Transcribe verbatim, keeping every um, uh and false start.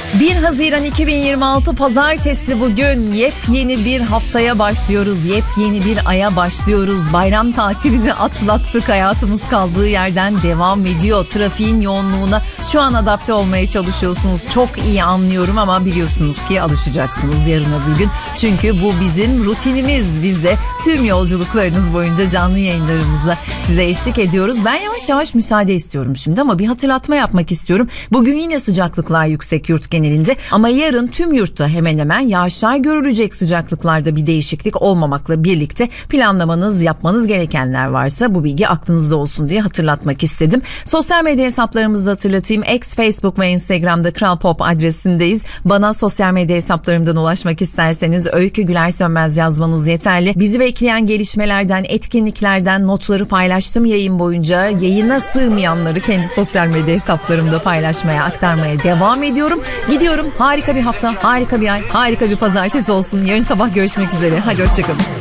bir Haziran iki bin yirmi altı Pazartesi bugün. Yepyeni bir haftaya başlıyoruz. Yepyeni bir aya başlıyoruz. Bayram tatilini atlattık. Hayatımız kaldığı yerden devam ediyor. Trafiğin yoğunluğuna şu an adapte olmaya çalışıyorsunuz. Çok iyi anlıyorum ama biliyorsunuz ki alışacaksınız yarın öbür gün. Çünkü bu bizim rutinimiz. Biz de tüm yolculuklarınız boyunca canlı yayınlarımızla size eşlik ediyoruz. Ben yavaş yavaş müsaade istiyorum şimdi ama bir hatırlatma yapmak istiyorum. Bugün yine sıcaklıklar yüksek yurt genelinde ama yarın tüm yurtta hemen hemen yağışlar görülecek. Sıcaklıklarda bir değişiklik olmamakla birlikte planlamanız, yapmanız gerekenler varsa bu bilgi aklınızda olsun diye hatırlatmak istedim. Sosyal medya hesaplarımızı da hatırlatayım. X, Facebook ve Instagram'da Kral Pop adresindeyiz. Bana sosyal medya hesaplarımdan ulaşmak isterseniz Öykü Güler Sönmez yazmanız yeterli. Bizi bekleyen gelişmelerden, etkinliklerden notları paylaştım yayın boyunca. Yayına sığmayanları kendi sosyal medya hesaplarımda paylaşmaya, aktarmaya devam ediyorum. Gidiyorum. Harika bir hafta, harika bir ay, harika bir pazartesi olsun. Yarın sabah görüşmek üzere. Hadi hoşçakalın.